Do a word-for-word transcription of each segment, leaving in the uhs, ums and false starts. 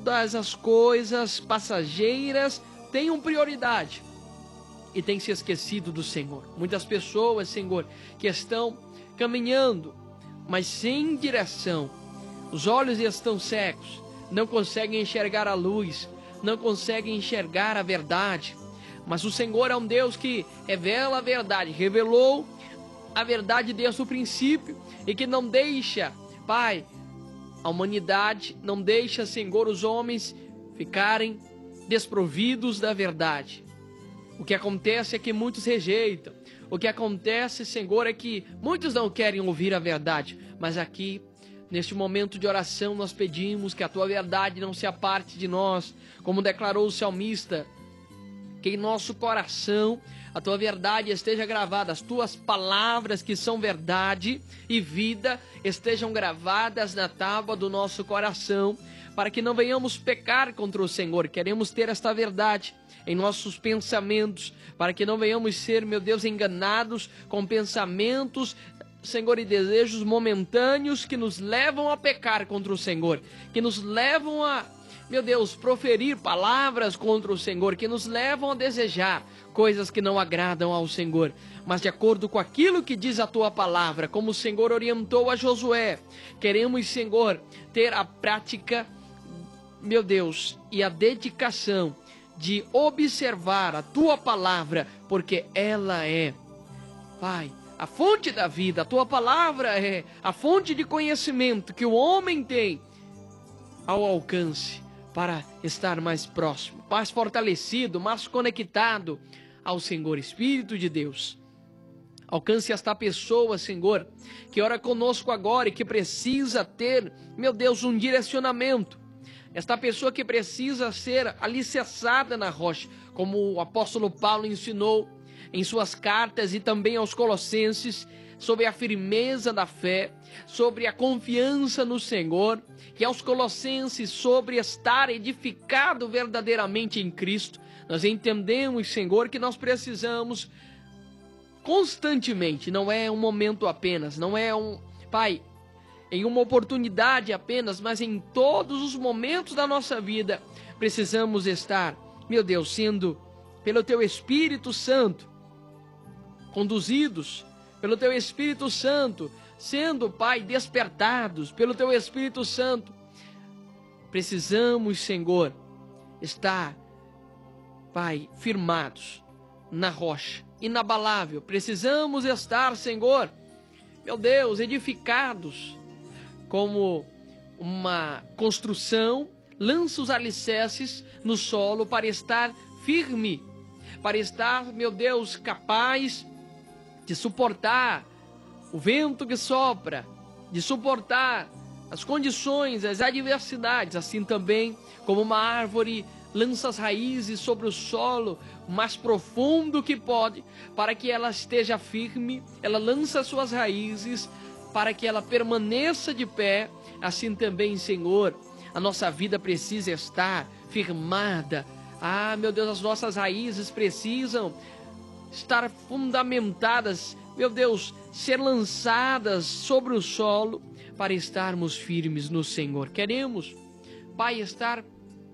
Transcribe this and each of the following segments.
todas as coisas passageiras tenham prioridade e tem se esquecido do Senhor. Muitas pessoas, Senhor, que estão caminhando, mas sem direção. Os olhos estão cegos, não conseguem enxergar a luz, não conseguem enxergar a verdade. Mas o Senhor é um Deus que revela a verdade, revelou a verdade desde o princípio e que não deixa, Pai, a humanidade, não deixa, Senhor, os homens ficarem desprovidos da verdade. O que acontece é que muitos rejeitam. O que acontece, Senhor, é que muitos não querem ouvir a verdade. Mas aqui, neste momento de oração, nós pedimos que a Tua verdade não se aparte de nós, como declarou o salmista, que em nosso coração a Tua verdade esteja gravada, as Tuas palavras que são verdade e vida estejam gravadas na tábua do nosso coração, para que não venhamos pecar contra o Senhor. Queremos ter esta verdade em nossos pensamentos, para que não venhamos ser, meu Deus, enganados com pensamentos, Senhor, e desejos momentâneos que nos levam a pecar contra o Senhor, que nos levam a, meu Deus, proferir palavras contra o Senhor, que nos levam a desejar coisas que não agradam ao Senhor, mas de acordo com aquilo que diz a Tua palavra, como o Senhor orientou a Josué. Queremos, Senhor, ter a prática, meu Deus, e a dedicação de observar a Tua palavra, porque ela é, Pai, a fonte da vida. A Tua palavra é a fonte de conhecimento que o homem tem ao alcance para estar mais próximo, mais fortalecido, mais conectado ao Senhor. Espírito de Deus, alcance esta pessoa, Senhor, que ora conosco agora e que precisa ter, meu Deus, um direcionamento. Esta pessoa que precisa ser alicerçada na rocha, como o apóstolo Paulo ensinou em suas cartas e também aos Colossenses, sobre a firmeza da fé, sobre a confiança no Senhor, e aos Colossenses sobre estar edificado verdadeiramente em Cristo. Nós entendemos, Senhor, que nós precisamos constantemente, não é um momento apenas, não é um, Pai, em uma oportunidade apenas, mas em todos os momentos da nossa vida, precisamos estar, meu Deus, sendo pelo Teu Espírito Santo, conduzidos pelo Teu Espírito Santo, sendo, Pai, despertados pelo Teu Espírito Santo. Precisamos, Senhor, estar, Pai, firmados na rocha, inabalável. Precisamos estar, Senhor, meu Deus, edificados, como uma construção lança os alicerces no solo para estar firme, para estar, meu Deus, capaz de suportar o vento que sopra, de suportar as condições, as adversidades. Assim também, como uma árvore lança as raízes sobre o solo o mais profundo que pode, para que ela esteja firme, ela lança suas raízes para que ela permaneça de pé. Assim também, Senhor, a nossa vida precisa estar firmada. Ah, meu Deus, as nossas raízes precisam estar fundamentadas, meu Deus, ser lançadas sobre o solo para estarmos firmes no Senhor. Queremos, Pai, estar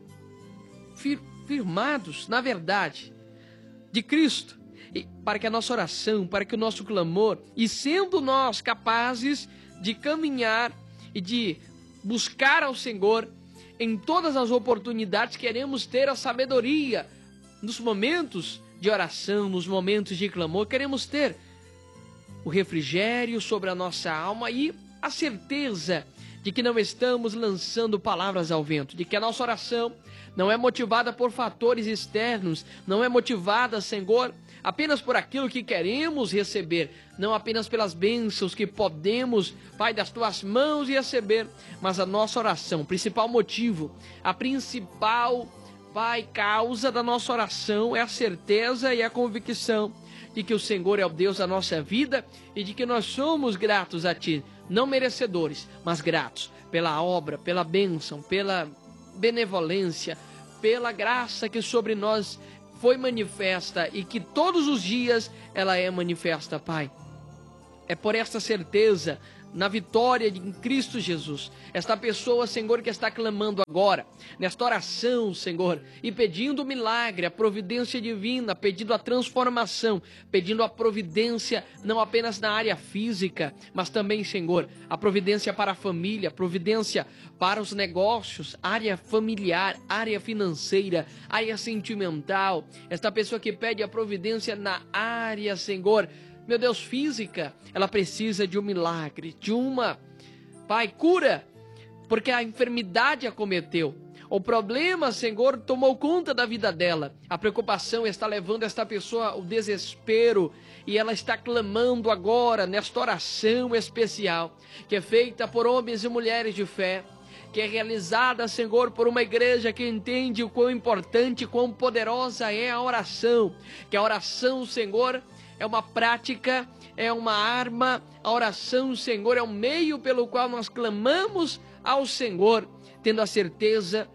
fir firmados na verdade de Cristo, e para que a nossa oração, para que o nosso clamor, e sendo nós capazes de caminhar e de buscar ao Senhor em todas as oportunidades, queremos ter a sabedoria nos momentos de oração, nos momentos de clamor, queremos ter o refrigério sobre a nossa alma e a certeza de que não estamos lançando palavras ao vento, de que a nossa oração não é motivada por fatores externos, não é motivada, Senhor, apenas por aquilo que queremos receber, não apenas pelas bênçãos que podemos, Pai, das Tuas mãos receber, mas a nossa oração, o principal motivo, a principal, Pai, causa da nossa oração é a certeza e a convicção de que o Senhor é o Deus da nossa vida e de que nós somos gratos a Ti, não merecedores, mas gratos pela obra, pela bênção, pela benevolência, pela graça que sobre nós foi manifesta e que todos os dias ela é manifesta, Pai. É por esta certeza na vitória de- em Cristo Jesus. Esta pessoa, Senhor, que está clamando agora, nesta oração, Senhor, e pedindo o milagre, a providência divina, pedindo a transformação, pedindo a providência não apenas na área física, mas também, Senhor, a providência para a família, a providência para os negócios, área familiar, área financeira, área sentimental. Esta pessoa que pede a providência na área, Senhor, meu Deus, física, ela precisa de um milagre, de uma, Pai, cura, porque a enfermidade acometeu. O problema, Senhor, tomou conta da vida dela. A preocupação está levando esta pessoa ao desespero e ela está clamando agora nesta oração especial, que é feita por homens e mulheres de fé, que é realizada, Senhor, por uma igreja que entende o quão importante, quão poderosa é a oração, que a oração, Senhor, é uma prática, é uma arma. A oração, Senhor, é um meio pelo qual nós clamamos ao Senhor, tendo a certeza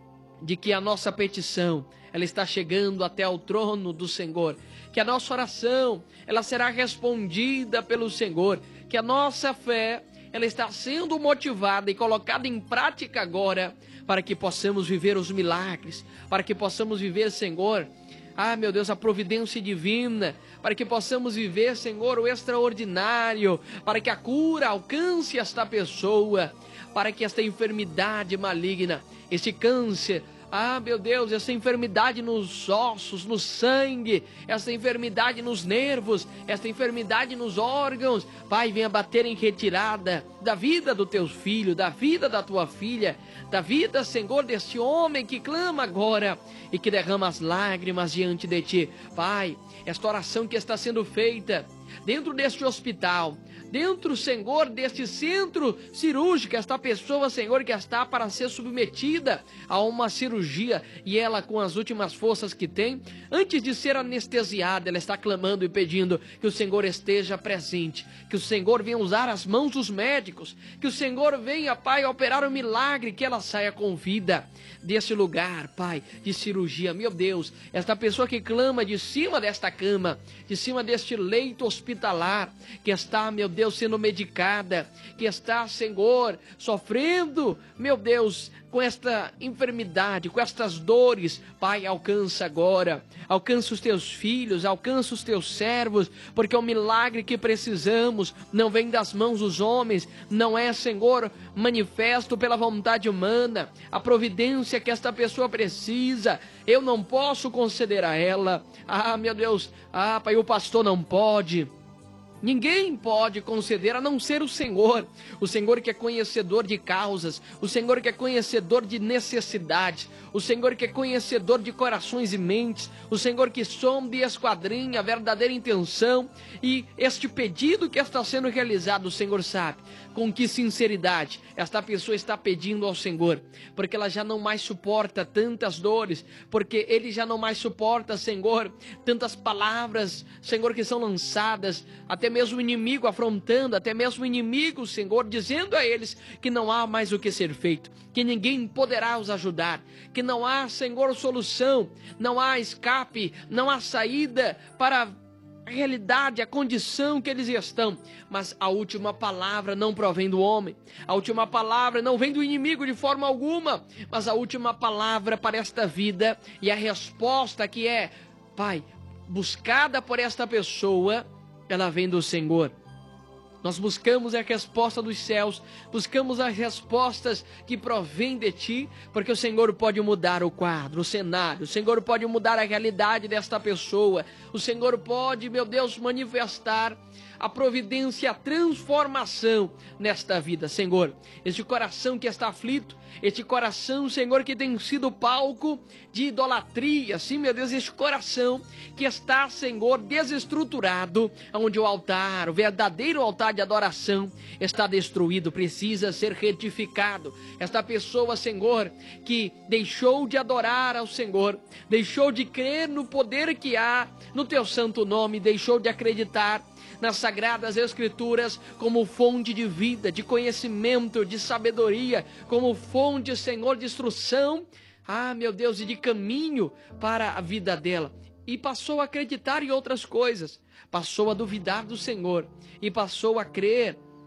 de que a nossa petição, ela está chegando até o trono do Senhor, que a nossa oração, ela será respondida pelo Senhor, que a nossa fé, ela está sendo motivada e colocada em prática agora, para que possamos viver os milagres, para que possamos viver, Senhor, ah, meu Deus, a providência divina, para que possamos viver, Senhor, o extraordinário, para que a cura alcance esta pessoa, para que esta enfermidade maligna, este câncer, ah, meu Deus, essa enfermidade nos ossos, no sangue, essa enfermidade nos nervos, essa enfermidade nos órgãos, Pai, venha bater em retirada da vida do teu filho, da vida da tua filha, da vida, Senhor, deste homem que clama agora e que derrama as lágrimas diante de ti. Pai, esta oração que está sendo feita dentro deste hospital, dentro, Senhor, deste centro cirúrgico, esta pessoa, Senhor, que está para ser submetida a uma cirurgia e ela, com as últimas forças que tem, antes de ser anestesiada, ela está clamando e pedindo que o Senhor esteja presente, que o Senhor venha usar as mãos dos médicos, que o Senhor venha, Pai, operar um milagre, que ela saia com vida desse lugar, Pai, de cirurgia. Meu Deus, esta pessoa que clama de cima desta cama, de cima deste leito hospitalar, que está, meu Deus, Deus, sendo medicada, que está, Senhor, sofrendo, meu Deus, com esta enfermidade, com estas dores, Pai, alcança agora, alcança os teus filhos, alcança os teus servos, porque o milagre que precisamos não vem das mãos dos homens, não é, Senhor, manifesto pela vontade humana, a providência que esta pessoa precisa, eu não posso conceder a ela, ah, meu Deus, ah, Pai, o pastor não pode. Ninguém pode conceder a não ser o Senhor, o Senhor que é conhecedor de causas, o Senhor que é conhecedor de necessidades, o Senhor que é conhecedor de corações e mentes, o Senhor que sonda e esquadrinha a verdadeira intenção, e este pedido que está sendo realizado, o Senhor sabe com que sinceridade esta pessoa está pedindo ao Senhor, porque ela já não mais suporta tantas dores, porque ele já não mais suporta, Senhor, tantas palavras, Senhor, que são lançadas, até mesmo o inimigo afrontando, até mesmo o inimigo, Senhor, dizendo a eles que não há mais o que ser feito, que ninguém poderá os ajudar, que não há, Senhor, solução, não há escape, não há saída para a realidade, a condição que eles estão, mas a última palavra não provém do homem, a última palavra não vem do inimigo de forma alguma, mas a última palavra para esta vida e a resposta que é, Pai, buscada por esta pessoa, ela vem do Senhor. Nós buscamos a resposta dos céus, buscamos as respostas que provêm de Ti, porque o Senhor pode mudar o quadro, o cenário, o Senhor pode mudar a realidade desta pessoa, o Senhor pode, meu Deus, manifestar a providência, a transformação nesta vida, Senhor. Este coração que está aflito, este coração, Senhor, que tem sido palco de idolatria, sim, meu Deus, este coração que está, Senhor, desestruturado, onde o altar, o verdadeiro altar de adoração está destruído, precisa ser retificado. Esta pessoa, Senhor, que deixou de adorar ao Senhor, deixou de crer no poder que há no Teu santo nome, deixou de acreditar nas Sagradas Escrituras como fonte de vida, de conhecimento, de sabedoria, como fonte, Senhor, de instrução, ah, meu Deus, e de caminho para a vida dela. E passou a acreditar em outras coisas, passou a duvidar do Senhor e passou a crer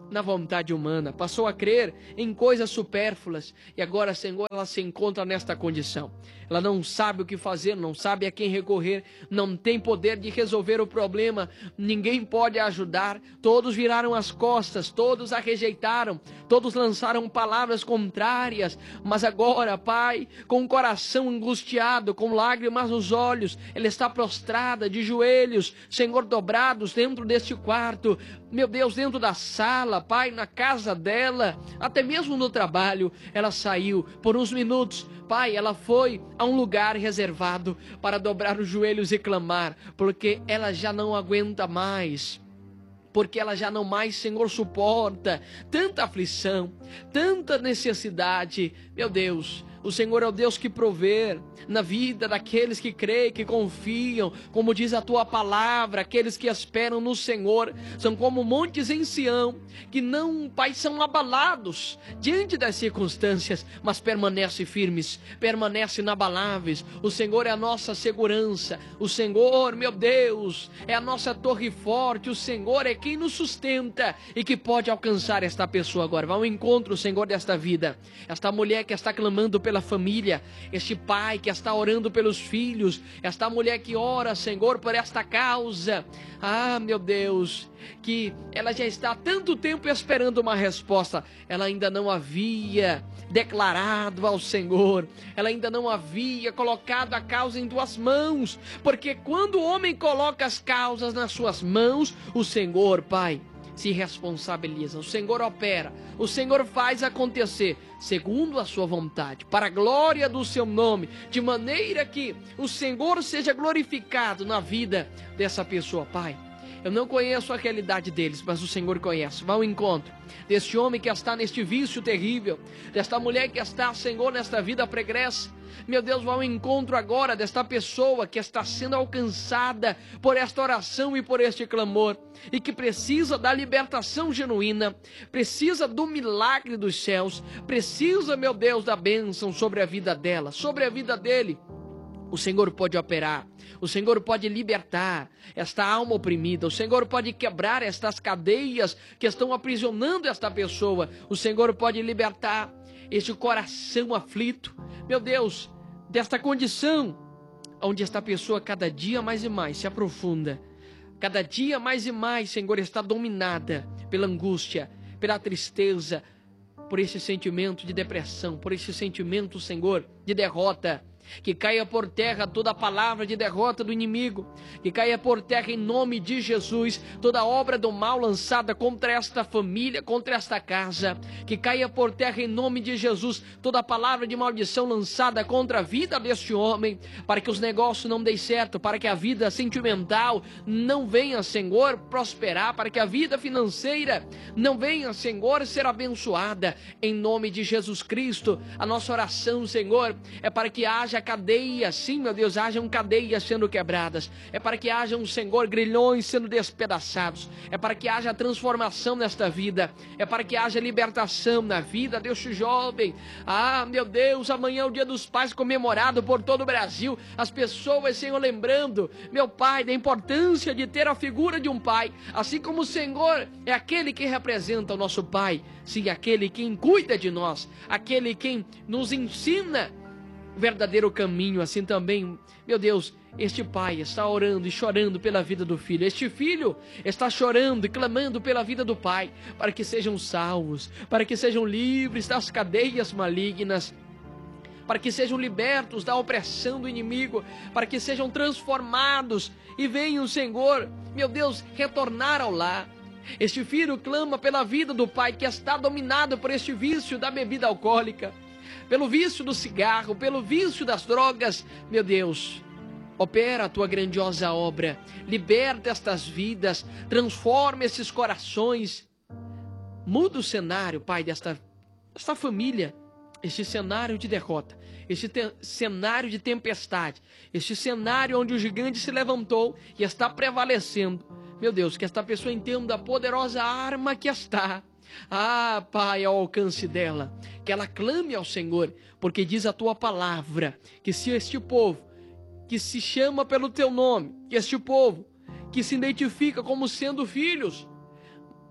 na vontade humana, passou a crer em coisas supérfluas e agora, Senhor, ela se encontra nesta condição. Ela não sabe o que fazer, não sabe a quem recorrer, não tem poder de resolver o problema, ninguém pode ajudar, todos viraram as costas, todos a rejeitaram, todos lançaram palavras contrárias, mas agora, Pai, com o coração angustiado, com lágrimas nos olhos, ela está prostrada de joelhos, Senhor, dobrados dentro deste quarto, meu Deus, dentro da sala, Pai, na casa dela, até mesmo no trabalho, ela saiu por uns minutos, Pai, ela foi a um lugar reservado para dobrar os joelhos e clamar, porque ela já não aguenta mais. Porque ela já não mais, Senhor, suporta tanta aflição, tanta necessidade. Meu Deus, o Senhor é o Deus que provê na vida daqueles que creem, que confiam, como diz a tua palavra, aqueles que esperam no Senhor, são como montes em Sião, que não, Pai, são abalados diante das circunstâncias, mas permanecem firmes, permanecem inabaláveis. O Senhor é a nossa segurança, o Senhor, meu Deus, é a nossa torre forte, o Senhor é quem nos sustenta e que pode alcançar esta pessoa agora. Vá ao encontro, Senhor, desta vida, esta mulher que está clamando pela família, este pai que está orando pelos filhos, esta mulher que ora, Senhor, por esta causa. Ah, meu Deus, que ela já está há tanto tempo esperando uma resposta, ela ainda não havia declarado ao Senhor, ela ainda não havia colocado a causa em tuas mãos, porque quando o homem coloca as causas nas suas mãos, o Senhor, Pai, se responsabiliza, o Senhor opera, o Senhor faz acontecer segundo a sua vontade, para a glória do seu nome, de maneira que o Senhor seja glorificado na vida dessa pessoa, Pai. Eu não conheço a realidade deles, mas o Senhor conhece. Vá ao encontro deste homem que está neste vício terrível, desta mulher que está, Senhor, nesta vida pregressa. Meu Deus, vá ao encontro agora desta pessoa que está sendo alcançada por esta oração e por este clamor, e que precisa da libertação genuína, precisa do milagre dos céus, precisa, meu Deus, da bênção sobre a vida dela, sobre a vida dele. O Senhor pode operar, o Senhor pode libertar esta alma oprimida, o Senhor pode quebrar estas cadeias que estão aprisionando esta pessoa, o Senhor pode libertar este coração aflito, meu Deus, desta condição onde esta pessoa cada dia mais e mais se aprofunda, cada dia mais e mais, Senhor, está dominada pela angústia, pela tristeza, por esse sentimento de depressão, por esse sentimento, Senhor, de derrota. Que caia por terra toda a palavra de derrota do inimigo, que caia por terra em nome de Jesus toda obra do mal lançada contra esta família, contra esta casa, que caia por terra em nome de Jesus toda a palavra de maldição lançada contra a vida deste homem, para que os negócios não deem certo, para que a vida sentimental não venha, Senhor, prosperar, para que a vida financeira não venha, Senhor, ser abençoada, em nome de Jesus Cristo. A nossa oração, Senhor, é para que haja cadeias, sim, meu Deus, hajam cadeias sendo quebradas, é para que hajam, Senhor, grilhões sendo despedaçados, é para que haja transformação nesta vida, é para que haja libertação na vida deste jovem. Ah, meu Deus, amanhã é o Dia dos Pais comemorado por todo o Brasil, as pessoas, Senhor, lembrando, meu Pai, da importância de ter a figura de um pai, assim como o Senhor é aquele que representa o nosso Pai, sim, aquele quem cuida de nós, aquele quem nos ensina verdadeiro caminho. Assim também, meu Deus, este pai está orando e chorando pela vida do filho, este filho está chorando e clamando pela vida do pai, para que sejam salvos, para que sejam livres das cadeias malignas, para que sejam libertos da opressão do inimigo, para que sejam transformados e venham, Senhor, meu Deus, retornar ao lar. Este filho clama pela vida do pai que está dominado por este vício da bebida alcoólica, pelo vício do cigarro, pelo vício das drogas. Meu Deus, opera a tua grandiosa obra, liberta estas vidas, transforma esses corações, muda o cenário, Pai, desta, desta família, este cenário de derrota, este te, cenário de tempestade, este cenário onde o gigante se levantou e está prevalecendo. Meu Deus, que esta pessoa entenda a poderosa arma que está, ah, Pai, ao alcance dela, que ela clame ao Senhor, porque diz a tua palavra, que se este povo, que se chama pelo teu nome, que este povo, que se identifica como sendo filhos,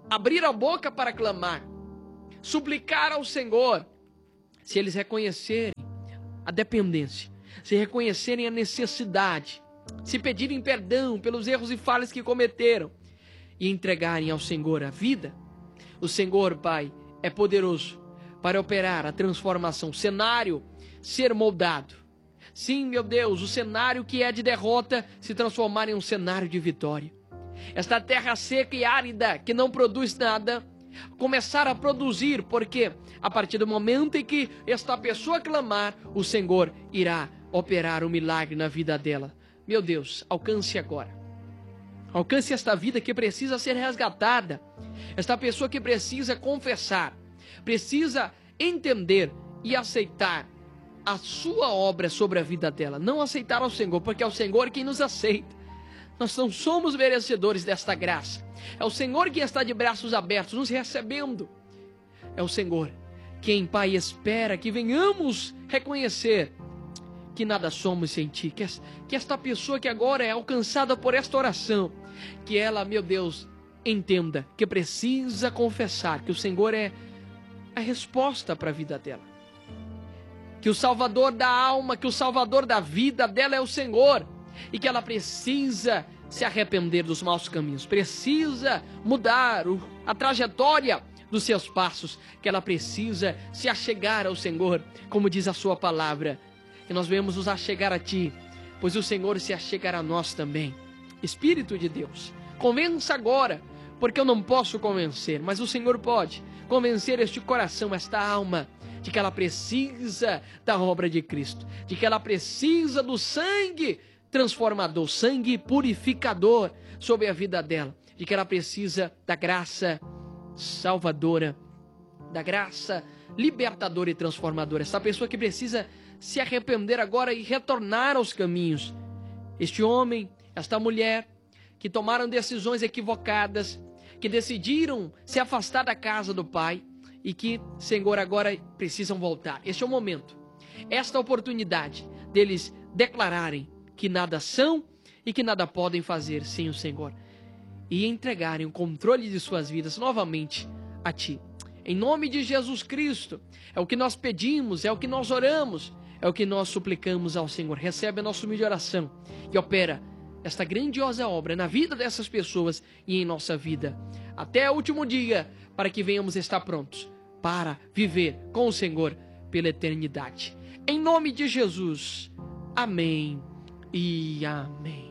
abrir a boca para clamar, suplicar ao Senhor, se eles reconhecerem a dependência, se reconhecerem a necessidade, se pedirem perdão pelos erros e falhas que cometeram e entregarem ao Senhor a vida, o Senhor, Pai, é poderoso para operar a transformação, o cenário ser moldado. Sim, meu Deus, o cenário que é de derrota se transformar em um cenário de vitória. Esta terra seca e árida que não produz nada, começar a produzir, porque a partir do momento em que esta pessoa clamar, o Senhor irá operar um milagre na vida dela. Meu Deus, alcance agora. Alcance esta vida que precisa ser resgatada. Esta pessoa que precisa confessar, precisa entender e aceitar a sua obra sobre a vida dela. Não aceitar ao Senhor, porque é o Senhor quem nos aceita. Nós não somos merecedores desta graça. É o Senhor quem está de braços abertos, nos recebendo. É o Senhor quem, Pai, espera que venhamos reconhecer que nada somos sem Ti. Que, que esta pessoa que agora é alcançada por esta oração, que ela, meu Deus, entenda que precisa confessar que o Senhor é a resposta para a vida dela. Que o Salvador da alma, que o Salvador da vida dela é o Senhor. E que ela precisa se arrepender dos maus caminhos, precisa mudar o, a trajetória dos seus passos, que ela precisa se achegar ao Senhor, como diz a sua palavra, que nós venhamos nos achegar a Ti, pois o Senhor se achegará a nós também. Espírito de Deus, convença agora, porque eu não posso convencer, mas o Senhor pode convencer este coração, esta alma, de que ela precisa da obra de Cristo, de que ela precisa do sangue transformador, sangue purificador sobre a vida dela, de que ela precisa da graça salvadora, da graça libertadora e transformadora. Essa pessoa que precisa se arrepender agora e retornar aos caminhos. Este homem, esta mulher, que tomaram decisões equivocadas, que decidiram se afastar da casa do Pai e que, Senhor, agora precisam voltar. Este é o momento, esta oportunidade deles declararem que nada são e que nada podem fazer sem o Senhor, e entregarem o controle de suas vidas novamente a Ti. Em nome de Jesus Cristo, é o que nós pedimos, é o que nós oramos, é o que nós suplicamos ao Senhor. Recebe a nossa humilde oração e opera esta grandiosa obra na vida dessas pessoas e em nossa vida, até o último dia, para que venhamos estar prontos para viver com o Senhor pela eternidade. Em nome de Jesus, amém e amém.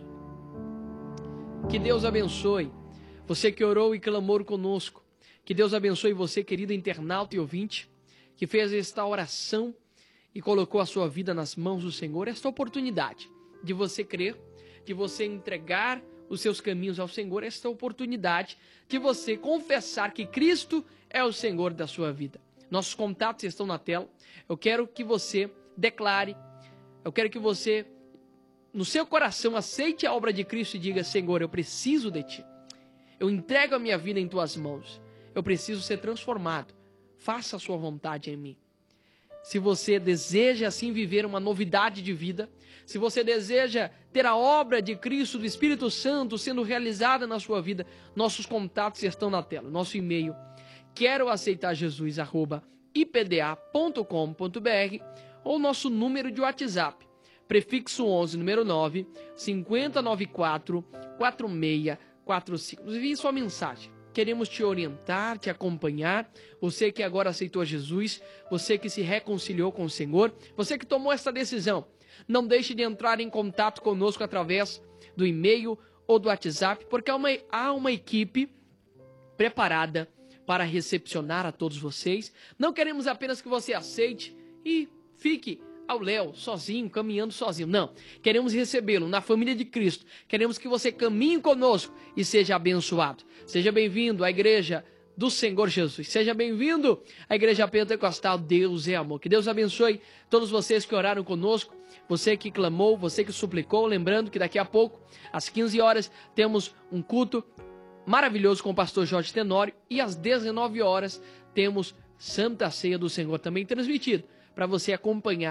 Que Deus abençoe você que orou e clamou conosco. Que Deus abençoe você, querido internauta e ouvinte, que fez esta oração e colocou a sua vida nas mãos do Senhor. Esta oportunidade de você crer, de você entregar os seus caminhos ao Senhor, esta oportunidade de você confessar que Cristo é o Senhor da sua vida. Nossos contatos estão na tela. Eu quero que você declare, eu quero que você, no seu coração, aceite a obra de Cristo e diga: Senhor, eu preciso de Ti. Eu entrego a minha vida em Tuas mãos. Eu preciso ser transformado. Faça a Sua vontade em mim. Se você deseja assim viver uma novidade de vida, se você deseja ter a obra de Cristo, do Espírito Santo sendo realizada na sua vida, nossos contatos estão na tela. Nosso e-mail, quero aceitar Jesus arroba i p d a ponto com ponto b r, ou nosso número de WhatsApp, prefixo onze, número nove, cinco zero nove quatro, quatro seis quatro cinco. Nos envie sua mensagem. Queremos te orientar, te acompanhar. Você que agora aceitou Jesus, você que se reconciliou com o Senhor, você que tomou essa decisão, não deixe de entrar em contato conosco através do e-mail ou do WhatsApp, porque há uma, há uma equipe preparada para recepcionar a todos vocês. Não queremos apenas que você aceite e fique ao léu, sozinho, caminhando sozinho. Não, queremos recebê-lo na família de Cristo. Queremos que você caminhe conosco e seja abençoado. Seja bem-vindo à igreja do Senhor Jesus. Seja bem-vindo à igreja pentecostal Deus é Amor. Que Deus abençoe todos vocês que oraram conosco, você que clamou, você que suplicou. Lembrando que daqui a pouco, às quinze horas, temos um culto maravilhoso com o pastor Jorge Tenório, e às dezenove horas temos Santa Ceia do Senhor também transmitido, para você acompanhar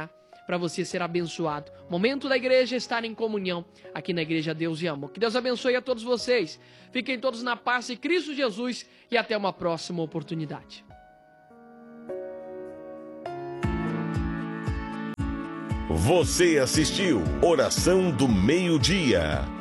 para você ser abençoado. Momento da igreja estar em comunhão aqui na Igreja Deus e Amor. Que Deus abençoe a todos vocês. Fiquem todos na paz de Cristo Jesus e até uma próxima oportunidade. Você assistiu Oração do Meio-Dia.